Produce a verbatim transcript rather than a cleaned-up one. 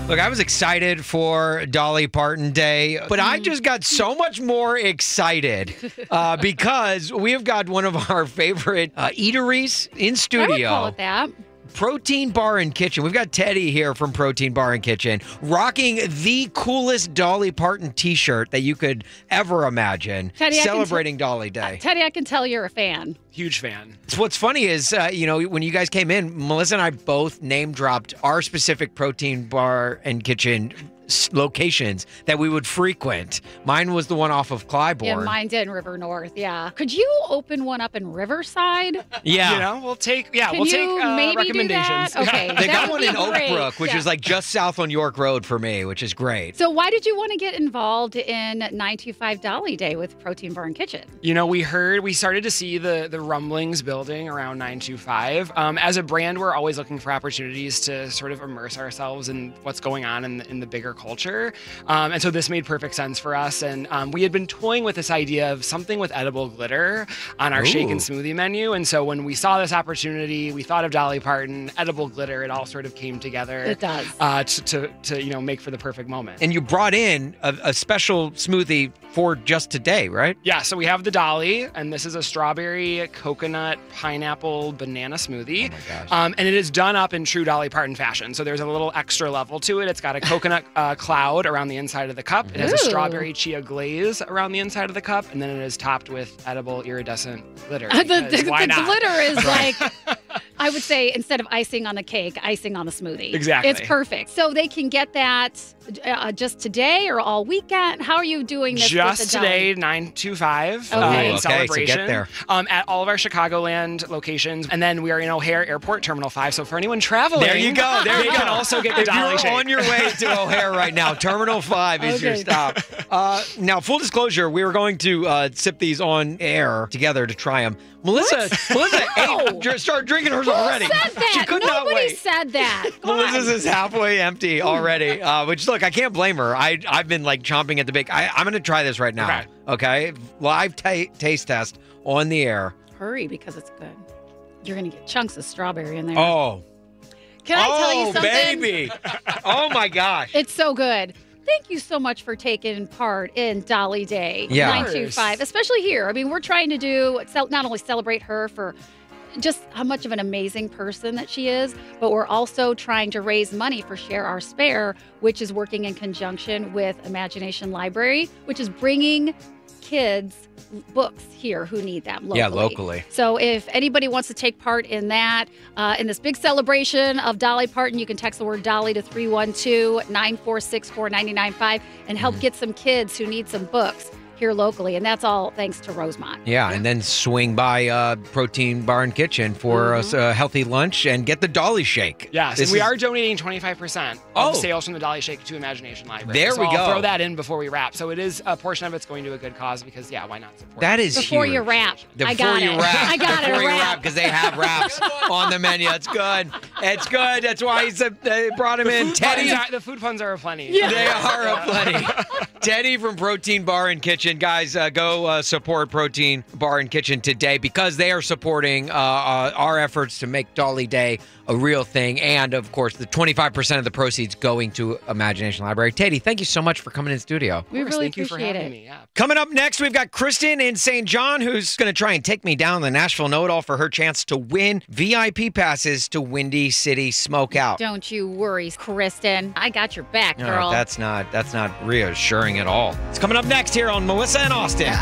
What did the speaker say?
Look, I was excited for Dolly Parton Day, but I just got so much more excited uh, because we have got one of our favorite uh, eateries in studio. I would call it that. Protein Bar and Kitchen. We've got Teddy here from Protein Bar and Kitchen rocking the coolest Dolly Parton t-shirt that you could ever imagine, Teddy, celebrating Dolly Day. Uh, Teddy, I can tell you're a fan. Huge fan. So what's funny is, uh, you know, when you guys came in, Melissa and I both name dropped our specific Protein Bar and Kitchen s- locations that we would frequent. Mine was the one off of Clybourne. Yeah, mine did in River North. Yeah. Could you open one up in Riverside? Yeah. You know, we'll take, yeah, Can we'll you take uh, maybe do recommendations. that? Okay. They that got would one be in great. Oakbrook, which Yeah. is like just south on York Road for me, which is great. So why did you want to get involved in nine two five Dolly Day with Protein Bar and Kitchen? You know, we heard, we started to see the the rumblings building around nine two five. Um, as a brand, we're always looking for opportunities to sort of immerse ourselves in what's going on in the, in the bigger culture. Um, and so this made perfect sense for us. And um, we had been toying with this idea of something with edible glitter on our Ooh. shake and smoothie menu. And so when we saw this opportunity, we thought of Dolly Parton, edible glitter. It all sort of came together. It does. Uh, to, to, to, you know, make for the perfect moment. And you brought in a, a special smoothie for just today, right? Yeah, so we have the Dolly, and this is a strawberry, coconut, pineapple, banana smoothie. Oh my gosh. Um, and it is done up in true Dolly Parton fashion. So there's a little extra level to it. It's got a coconut uh, cloud around the inside of the cup. It has a Ooh. strawberry chia glaze around the inside of the cup, and then it is topped with edible iridescent glitter. the because the, why the not? glitter is like, I would say, instead of icing on the cake, icing on the smoothie. Exactly. It's perfect. So they can get that uh, just today or all weekend? How are you doing this with Just the Dolly? today, nine two five, Okay. uh, Ooh, in okay, so get celebration. there. Um, at all of our Chicagoland locations. And then we are in O'Hare Airport, Terminal five. So for anyone traveling, There you go. There they you can go. also get the If Dolly you're shake. on your way to O'Hare right now, Terminal five is your Okay. stop. Uh, now, full disclosure, we were going to uh, sip these on air together to try them. Melissa, Melissa No. ate, dr- started drinking hers Who already. said that? She could Nobody not wait. said that. Go Melissa's on. is halfway empty already, uh, which, look, I can't blame her. I, I've been, like, chomping at the bit. I, I'm going to try this right now, Okay. okay? Live ta- taste test on the air. Hurry because it's good. You're going to get chunks of strawberry in there. Oh. Can I oh, tell you something? baby. Oh, my gosh. It's so good. Thank you so much for taking part in Dolly Day Yeah. nine two five, especially here. I mean, we're trying to do cel- not only celebrate her for just how much of an amazing person that she is, but we're also trying to raise money for Share Our Spare, which is working in conjunction with Imagination Library, which is bringing kids books here who need them locally. Yeah, locally. So if anybody wants to take part in that, uh, in this big celebration of Dolly Parton, you can text the word Dolly to three one two, nine four six, four nine nine five and help get some kids who need some books here locally. And that's all thanks to Rosemont. Yeah, and then swing by uh, Protein Bar and Kitchen for Mhm. a, a healthy lunch and get the Dolly Shake. Yes, This and we is- are donating twenty-five percent Oh. of sales from the Dolly Shake to Imagination Library. There so we I'll go. throw that in before we wrap. So it is a portion of it's going to a good cause because, yeah, why not support? That is Before huge. you wrap. Before I got you it. wrap. I got it. Before A you wrap. wrap, because they have wraps on the menu. It's good. It's good. That's why he said they brought him in. Food Teddy, puns are- the food puns are aplenty. they are aplenty. Teddy from Protein Bar and Kitchen. Guys, uh, go uh, support Protein Bar and Kitchen today because they are supporting uh, uh, our efforts to make Dolly Day a real thing. And, of course, the twenty-five percent of the proceeds going to Imagination Library. Teddy, thank you so much for coming in studio. We Of course, really thank you for appreciate having it. me. Yeah. Coming up next, we've got Kristen in Saint John who's going to try and take me down the Nashville Know-It-All for her chance to win V I P passes to Windy City Smokeout. Don't you worry, Kristen. I got your back, No, girl. that's not that's not reassuring at all. It's coming up next here on Melissa and Austin.